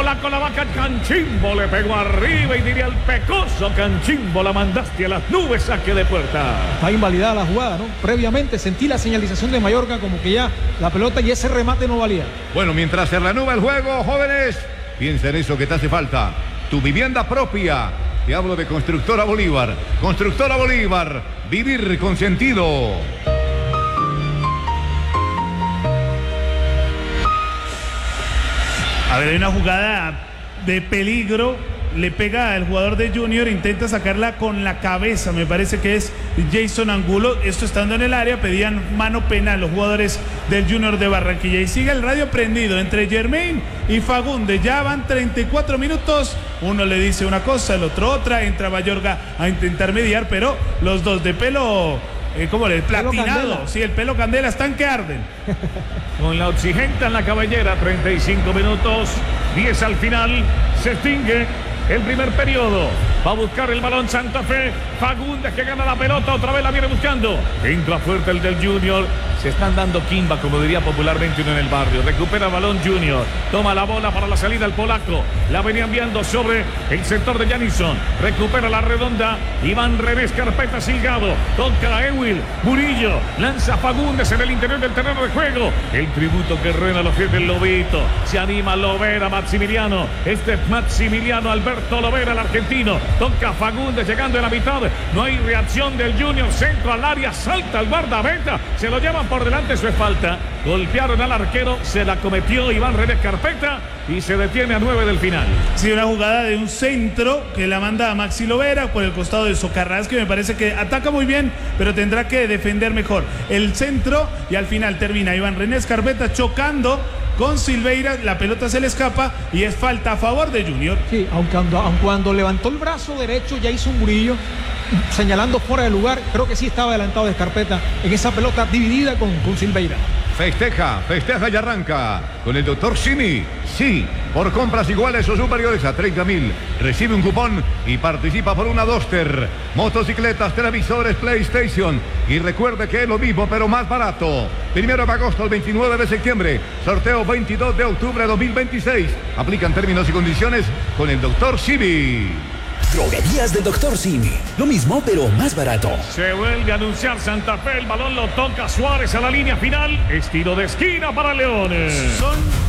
polaco, la vaca Canchimbo le pegó arriba y diría el pecoso Canchimbo, la mandaste a las nubes, saque de puerta. Está invalidada la jugada, ¿no? Previamente sentí la señalización de Mayorga como que ya la pelota y ese remate no valía. Bueno, mientras se reanuda el juego, jóvenes, piensa en eso que te hace falta. Tu vivienda propia. Te hablo de Constructora Bolívar. Constructora Bolívar. Vivir con sentido. A ver, hay una jugada de peligro. Le pega al jugador de Junior, intenta sacarla con la cabeza, me parece que es Jason Angulo. Esto estando en el área, pedían mano penal los jugadores del Junior de Barranquilla. Y sigue el radio prendido entre Germain y Fagundes. Ya van 34 minutos. Uno le dice una cosa, el otro otra. Entra Mayorga a intentar mediar, pero los dos de pelo... ¿cómo le? Platinado. Sí, el pelo candela, están que arden. Con la oxigenta en la cabellera, 35 minutos, 10 al final, se extingue el primer periodo. Va a buscar el balón Santa Fe. Fagundes que gana la pelota, otra vez la viene buscando. Entra fuerte el del Junior. Se están dando quimba, como diría popularmente uno en el barrio. Recupera el balón Junior. Toma la bola para la salida el polaco. La venía enviando sobre el sector de Janison. Recupera la redonda. Iván René Carpeta Silgado. Toca a Ewil Murillo. Lanza Fagundes en el interior del terreno de juego. El tributo que ruena a los pies del Lobito. Se anima Lovera, Maximiliano. Este es Maximiliano Alberto Lovera, el argentino. Toca Fagundes llegando en la mitad. No hay reacción del Junior. Centro al área. Salta el guardameta. Se lo llevan por delante. Eso es falta. Golpearon al arquero. Se la cometió Iván René Carpeta. Y se detiene a 9 del final. Sí, una jugada de un centro que la manda a Maxi Lovera por el costado de Socarrás, que me parece que ataca muy bien, pero tendrá que defender mejor. El centro y al final termina Iván René Carpeta chocando con Silveira, la pelota se le escapa y es falta a favor de Junior. Sí, aunque cuando levantó el brazo derecho ya hizo un Murillo señalando fuera de lugar. Creo que sí estaba adelantado de Carpeta en esa pelota dividida con Silveira. Festeja y arranca con el doctor Simi. Sí, por compras iguales o superiores a 30.000. Recibe un cupón y participa por una Duster, motocicletas, televisores, PlayStation. Y recuerde que es lo mismo, pero más barato. 1 de agosto al 29 de septiembre. Sorteo 22 de octubre de 2026. Aplican términos y condiciones con el doctor Simi. Droguerías del Dr. Simi. Lo mismo, pero más barato. Se vuelve a anunciar Santa Fe. El balón lo toca Suárez a la línea final. Estilo de esquina para Leones.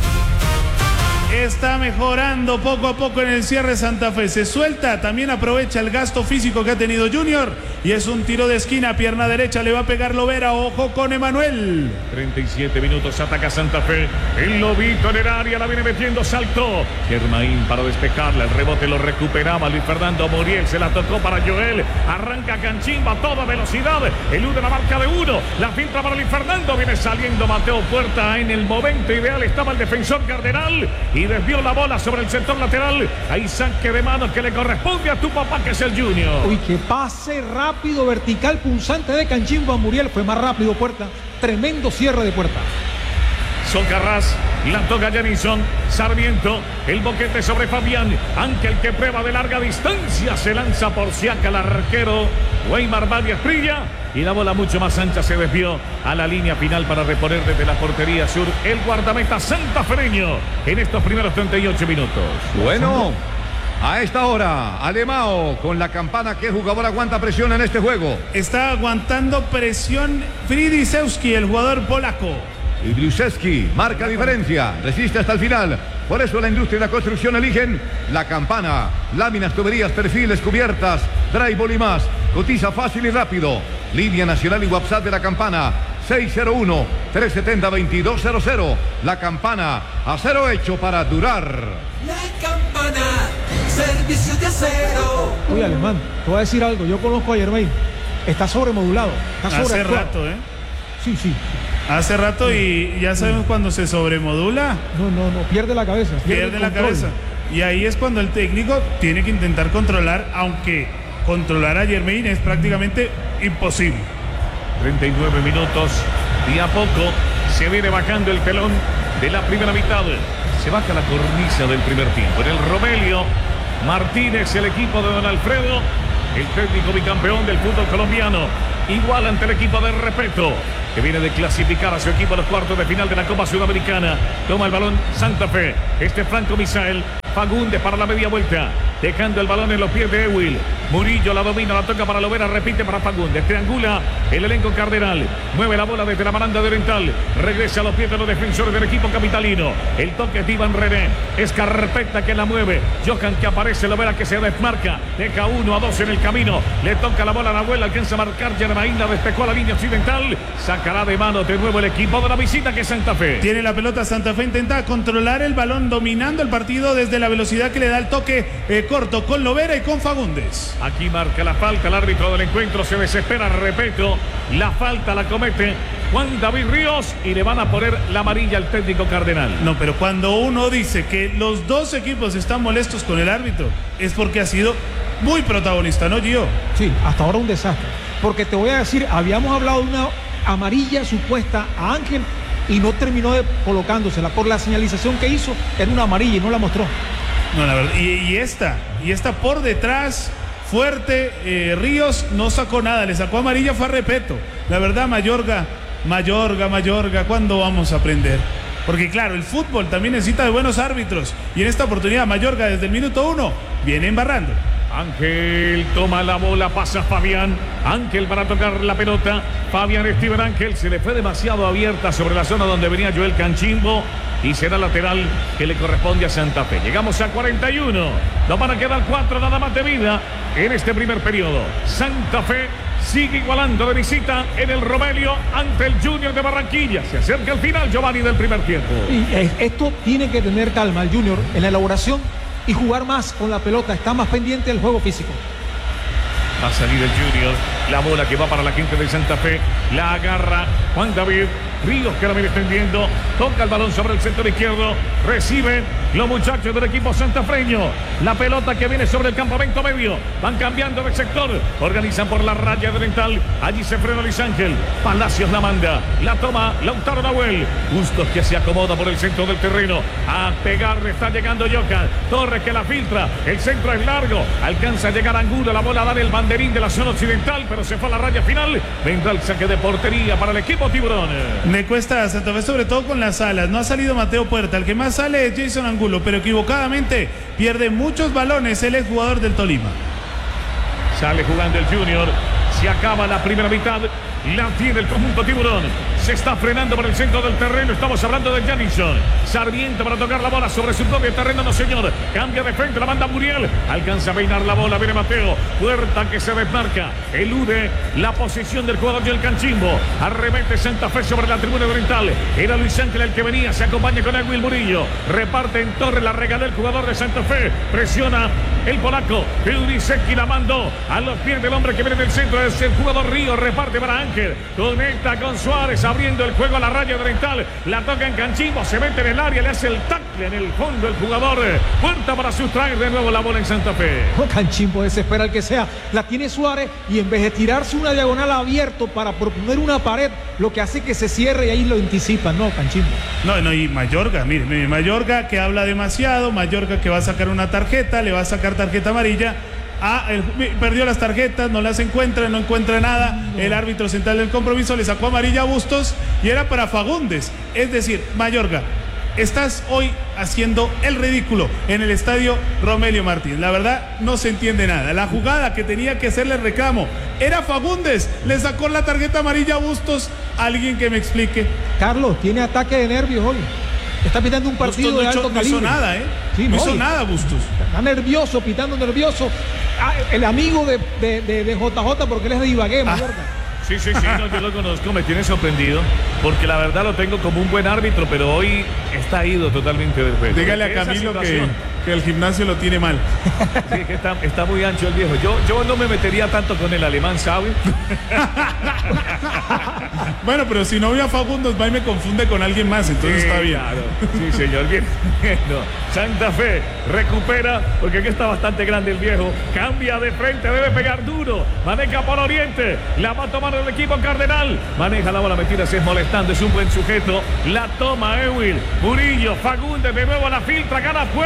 Está mejorando poco a poco en el cierre Santa Fe. Se suelta, también aprovecha el gasto físico que ha tenido Junior. Y es un tiro de esquina, pierna derecha, le va a pegar Lovera. Ojo con Emanuel. 37 minutos, ataca Santa Fe. El Lobito en el área, la viene metiendo, saltó. Germain para despejarla, el rebote lo recuperaba Luis Fernando Muriel. Se la tocó para Joel. Arranca Canchimba a toda velocidad. Elude la marca de 1. La filtra para Luis Fernando. Viene saliendo Mateo Puerta. En el momento ideal estaba el defensor Cardenal. Y desvió la bola sobre el sector lateral. Ahí saque de manos que le corresponde a tu papá, que es el Junior. Uy, que pase rápido, vertical, punzante de Canchimbo a Muriel. Fue más rápido Puerta. Tremendo cierre de Puerta. Socarrás, la toca Janison. Sarmiento, el boquete sobre Fabián. Ángel que prueba de larga distancia. Se lanza por Siaca el arquero Weimar Valle Esprilla. Y la bola mucho más ancha se desvió a la línea final para reponer desde la portería sur el guardameta santafereño en estos primeros 38 minutos. Bueno, a esta hora, Alemão con la campana. ¿Qué jugador aguanta presión en este juego? Está aguantando presión Fridisewski, el jugador polaco. Y Brzezowski marca diferencia, resiste hasta el final. Por eso la industria y la construcción eligen la campana. Láminas, tuberías, perfiles, cubiertas, drywall y más. Cotiza fácil y rápido. Línea nacional y WhatsApp de la campana 601-370-2200. La campana, acero hecho para durar. La campana, servicio de acero. Uy, Alemán, te voy a decir algo. Yo conozco a Germain. Está sobremodulado. Hace rato, ¿eh? Sí. Hace rato, y ya sabemos cuando se sobremodula. No, pierde la cabeza. Pierde la cabeza. Y ahí es cuando el técnico tiene que intentar controlar, aunque controlar a Germain es prácticamente imposible. 39 minutos y a poco se viene bajando el telón de la primera mitad. Se baja la cornisa del primer tiempo. En el Romelio Martínez, el equipo de Don Alfredo, el técnico bicampeón del fútbol colombiano, igual ante el equipo de Respeto, que viene de clasificar a su equipo a los cuartos de final de la Copa Sudamericana. Toma el balón Santa Fe. Este Franco Misael Fagundes para la media vuelta, dejando el balón en los pies de Ewil. Murillo la domina, la toca para Lovera, repite para Fagundes, triangula el elenco cardenal, mueve la bola desde la baranda de Oriental, regresa a los pies de los defensores del equipo capitalino. El toque es de Iván René, es Carpeta que la mueve, Johan que aparece, Lovera que se desmarca, deja 1-2 en el camino, le toca la bola a la abuela, alcanza a marcar Germain, la despejó a la línea occidental, sacará de mano de nuevo el equipo de la visita que es Santa Fe. Tiene la pelota Santa Fe, intenta controlar el balón, dominando el partido desde la velocidad que le da el toque corto con Lovera y con Fagundes. Aquí marca la falta, el árbitro del encuentro se desespera, repito, la falta la comete Juan David Ríos y le van a poner la amarilla al técnico cardenal. No, pero cuando uno dice que los dos equipos están molestos con el árbitro, es porque ha sido muy protagonista, ¿no, Gio? Sí, hasta ahora un desastre. Porque te voy a decir, habíamos hablado de una amarilla supuesta a Ángel y no terminó de colocándosela. Por la señalización que hizo, era una amarilla y no la mostró. No, la verdad. Y esta por detrás, fuerte, Ríos no sacó nada, le sacó amarilla, fue a Repeto. La verdad, Mayorga, ¿cuándo vamos a aprender? Porque claro, el fútbol también necesita de buenos árbitros. Y en esta oportunidad, Mayorga desde el minuto 1 viene embarrando. Ángel toma la bola, pasa Fabián. Ángel para tocar la pelota. Fabián Steven Ángel se le fue demasiado abierta sobre la zona donde venía Joel Canchimbo. Y será lateral que le corresponde a Santa Fe. Llegamos a 41. Nos van a quedar 4 nada más de vida en este primer periodo. Santa Fe sigue igualando de visita en el Romelio ante el Junior de Barranquilla. Se acerca el final, Giovanni, del primer tiempo. Y esto tiene que tener calma el Junior en la elaboración y jugar más con la pelota, está más pendiente del juego físico. Va a salir el Junior, la bola que va para la gente de Santa Fe, la agarra Juan David Ríos que la viene extendiendo, toca el balón sobre el sector izquierdo, reciben los muchachos del equipo santafreño, la pelota que viene sobre el campamento medio, van cambiando de sector, organizan por la raya oriental, allí se frena Luis Ángel, Palacios la manda, la toma Lautaro Nahuel, Bustos que se acomoda por el centro del terreno, a pegarle está llegando Johan, Torres que la filtra, el centro es largo, alcanza a llegar Angulo, la bola da el banderín de la zona occidental, pero se fue a la raya final, vendrá el saque de portería para el equipo Tiburón. Me cuesta a Santa Fe, sobre todo con las alas. No ha salido Mateo Puerta. El que más sale es Jason Angulo, pero equivocadamente pierde muchos balones el exjugador del Tolima. Sale jugando el Junior. Se acaba la primera mitad. La tiene el conjunto Tiburón. Se está frenando por el centro del terreno. Estamos hablando de Janison. Sarmiento para tocar la bola sobre su propio terreno. No, señor. Cambia de frente. La manda Muriel. Alcanza a peinar la bola. Viene Mateo. Puerta que se desmarca. Elude la posición del jugador del Canchimbo. Arremete Santa Fe sobre la tribuna oriental. Era Luis Ángel el que venía. Se acompaña con Ewil Murillo. Reparte en torre. La regaló el jugador de Santa Fe. Presiona el polaco. Piudiceki la mandó a los pies del hombre que viene del centro. Es el jugador Río. Reparte para Ángel. Conecta con Suárez, abriendo el juego a la raya oriental. La toca en Canchimbo, se mete en el área, le hace el tackle en el fondo el jugador. Puerta para sustraer de nuevo la bola en Santa Fe. Canchimbo desespera el que sea. La tiene Suárez y en vez de tirarse una diagonal abierto para proponer una pared, lo que hace que se cierre y ahí lo anticipan. No, Canchimbo. No, y Mayorga, mire, Mayorga que habla demasiado, Mayorga que va a sacar una tarjeta, le va a sacar tarjeta amarilla. Perdió las tarjetas, no las encuentra, no encuentra nada. El árbitro central del compromiso le sacó amarilla a Bustos y era para Fagundes. Es decir, Mayorga, estás hoy haciendo el ridículo en el estadio Romelio Martínez. La verdad, no se entiende nada. La jugada que tenía que hacerle reclamo era Fagundes. Le sacó la tarjeta amarilla a Bustos. Alguien que me explique. Carlos, tiene ataque de nervios hoy. Está pitando un partido de alto calibre. No hizo nada, Sí, no hizo nada, Bustos. Está nervioso, pitando nervioso. El amigo de JJ, porque él es de Ibagué, Mallorca. Sí, no, yo lo conozco, me tiene sorprendido, porque la verdad lo tengo como un buen árbitro, pero hoy está ido totalmente del juego. Dígale a Camilo que el gimnasio lo tiene mal. Sí, que está muy ancho el viejo. Yo no me metería tanto con el alemán, ¿sabe? Bueno, pero si no voy a Fagundos, va y me confunde con alguien más, entonces está bien. Claro. Sí, señor, bien. No. Santa Fe recupera, porque aquí está bastante grande el viejo. Cambia de frente, debe pegar duro. Maneja por Oriente, la va a tomar el equipo Cardenal. Maneja la bola metida, se es molestando, es un buen sujeto. La toma Ewil Murillo, Fagundes de nuevo a la filtra, gana Puerta, se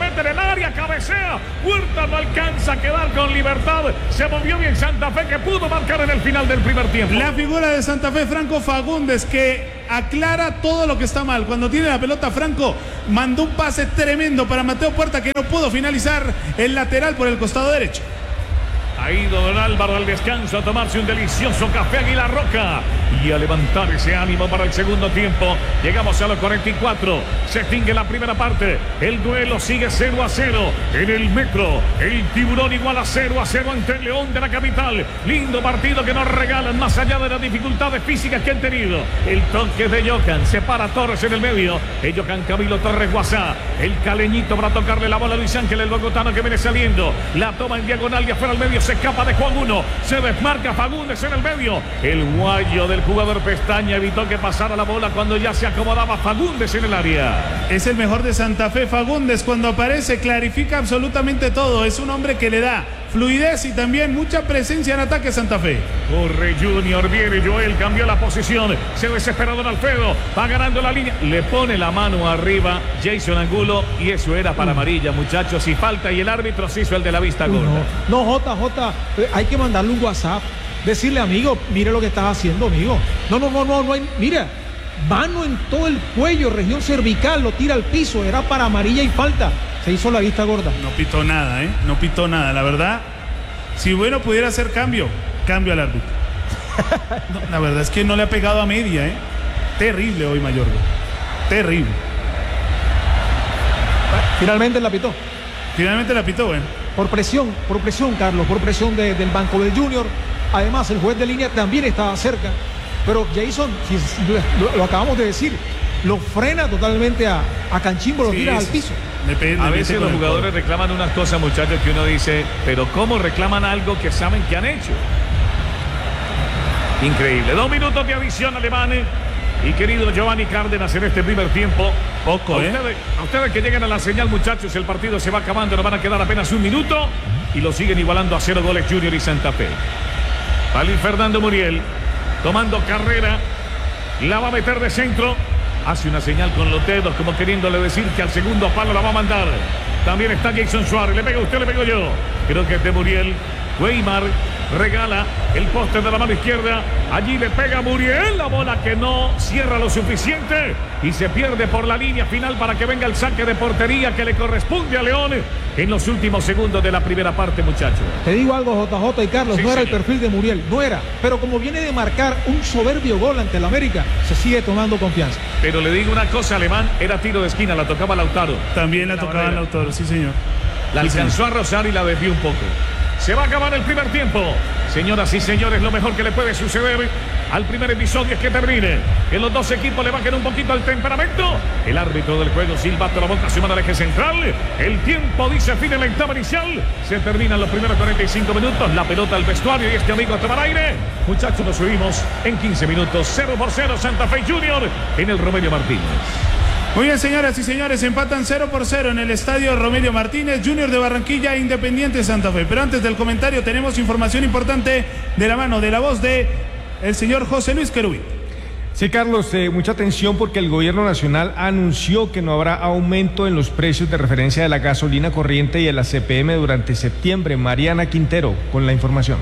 mete en el área, cabecea. Huerta no alcanza a quedar con libertad. Se movió bien Santa Fe, que pudo marcar en el final del primer tiempo. La figura de Santa Fe, Franco Fagundes, que aclara todo lo que está mal. Cuando tiene la pelota, Franco mandó un pase tremendo para Mateo Puerta, que no pudo finalizar el lateral por el costado derecho. Ha ido don Álvaro al descanso a tomarse un delicioso café Águila Roca y a levantar ese ánimo para el segundo tiempo. Llegamos a los 44. Se extingue la primera parte. El duelo sigue 0-0 en el Metro. El Tiburón igual a 0-0 ante el León de la capital. Lindo partido que nos regalan más allá de las dificultades físicas que han tenido. El toque de Yocan. Se para Torres en el medio. Yocan Camilo Torres Guasá. El caleñito para tocarle la bola a Luis Ángel, el bogotano que viene saliendo. La toma en diagonal y afuera al medio. Se escapa de Juan 1, se desmarca Fagundes en el medio. El guayo del jugador Pestaña evitó que pasara la bola cuando ya se acomodaba Fagundes en el área. Es el mejor de Santa Fe, Fagundes. Cuando aparece, clarifica absolutamente todo. Es un hombre que le da fluidez y también mucha presencia en ataque Santa Fe. Corre Junior, viene Joel, cambió la posición. Se desespera don Alfredo, va ganando la línea. Le pone la mano arriba Jason Angulo y eso era para amarilla, muchachos. Y falta y el árbitro se hizo el de la vista gorda. No, JJ, hay que mandarle un WhatsApp. Decirle, amigo, mire lo que estás haciendo, amigo. No hay, mira, mano en todo el cuello, región cervical, lo tira al piso, era para amarilla y falta. Se hizo la vista gorda. No pitó nada, no pitó nada, la verdad. Si bueno pudiera hacer cambio al árbitro. No, la verdad es que no le ha pegado a media, Terrible hoy Mayorga. Terrible. Finalmente la pitó. Bueno. Por presión, Carlos, por presión del banco del Junior. Además, el juez de línea también estaba cerca. Pero Jason, lo acabamos de decir, lo frena totalmente a Canchimbo, lo tira al piso. A veces los jugadores reclaman unas cosas, muchachos, que uno dice, pero ¿cómo reclaman algo que saben que han hecho? Increíble. 2 minutos de adición alemanes. Y querido Giovanni Cárdenas en este primer tiempo. Poco, a ustedes que lleguen a la señal, muchachos, el partido se va acabando, nos van a quedar apenas 1 minuto y lo siguen igualando a 0 goles Junior y Santa Fe. Valil Fernando Muriel tomando carrera, la va a meter de centro, hace una señal con los dedos como queriéndole decir que al segundo palo la va a mandar. También está Jason Suárez, le pega usted, le pego yo. Creo que es de Muriel. Weimar regala el poste de la mano izquierda. Allí le pega Muriel, la bola que no cierra lo suficiente y se pierde por la línea final para que venga el saque de portería que le corresponde a León en los últimos segundos de la primera parte, muchachos. Te digo algo, JJ y Carlos, Sí, no era señor. el perfil de Muriel, no era. Pero como viene de marcar un soberbio gol ante el América, se sigue tomando confianza. Pero le digo una cosa, Alemán, era tiro de esquina, la tocaba Lautaro. También la tocaba el autor, sí señor. La alcanzó a rozar y la desvió un poco. Se va a acabar el primer tiempo. Señoras y señores, lo mejor que le puede suceder al primer episodio es que termine. Que los dos equipos le bajen un poquito el temperamento. El árbitro del juego silbato la boca, suma al eje central. El tiempo dice fin en la etapa inicial. Se terminan los primeros 45 minutos. La pelota al vestuario y este amigo a tomar aire. Muchachos, nos subimos en 15 minutos. 0-0 Santa Fe Junior en el Romelio Martínez. Muy bien, señoras y señores, empatan 0-0 en el estadio Romelio Martínez, Junior de Barranquilla, Independiente Santa Fe. Pero antes del comentario tenemos información importante de la mano, de la voz de el señor José Luis Querubín. Sí, Carlos, mucha atención porque el gobierno nacional anunció que no habrá aumento en los precios de referencia de la gasolina corriente y de la CPM durante septiembre. Mariana Quintero con la información.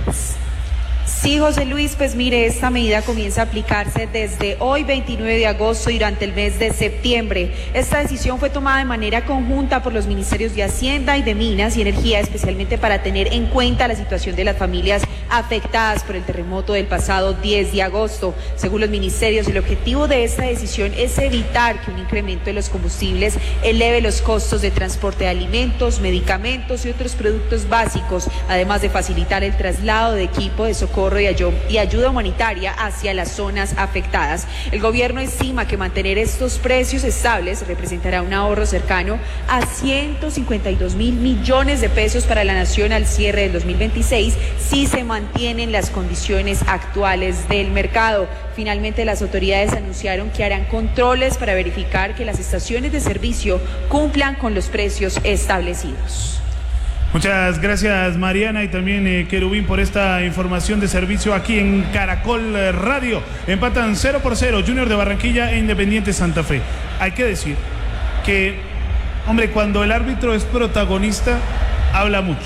Sí, José Luis, pues mire, esta medida comienza a aplicarse desde hoy 29 de agosto y durante el mes de septiembre. Esta decisión fue tomada de manera conjunta por los ministerios de Hacienda y de Minas y Energía, especialmente para tener en cuenta la situación de las familias afectadas por el terremoto del pasado 10 de agosto. Según los ministerios, el objetivo de esta decisión es evitar que un incremento de los combustibles eleve los costos de transporte de alimentos, medicamentos y otros productos básicos, además de facilitar el traslado de equipo de socorro y ayuda humanitaria hacia las zonas afectadas. El gobierno estima que mantener estos precios estables representará un ahorro cercano a 152.000 millones de pesos para la nación al cierre del 2026 si se mantienen las condiciones actuales del mercado. Finalmente, las autoridades anunciaron que harán controles para verificar que las estaciones de servicio cumplan con los precios establecidos. Muchas gracias, Mariana, y también Querubín por esta información de servicio aquí en Caracol Radio. Empatan 0-0 Junior de Barranquilla e Independiente Santa Fe. Hay que decir que Hombre, cuando el árbitro es protagonista, habla mucho.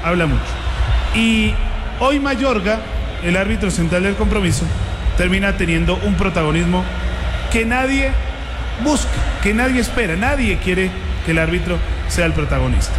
Y hoy Mayorga, el árbitro central del compromiso, termina teniendo un protagonismo que nadie busca, que nadie espera, nadie quiere que el árbitro sea el protagonista.